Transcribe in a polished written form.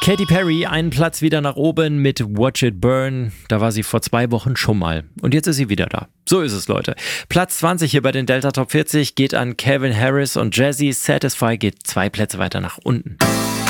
Katy Perry einen Platz wieder nach oben mit Watch It Burn. Da war sie vor 2 Wochen schon mal. Und jetzt ist sie wieder da. So ist es, Leute. Platz 20 hier bei den Delta Top 40 geht an Calvin Harris und Jazzy. Satisfy geht 2 Plätze weiter nach unten.